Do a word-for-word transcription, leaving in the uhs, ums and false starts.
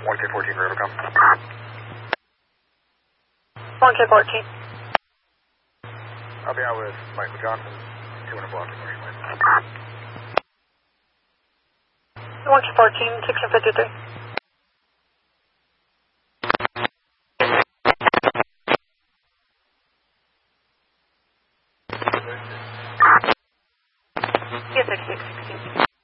one K fourteen, River, come. one K fourteen. I'll be out with Michael Johnson, two hundred block of Greenway. one K fourteen, sixteen fifty-three. Yes, six six sixteen.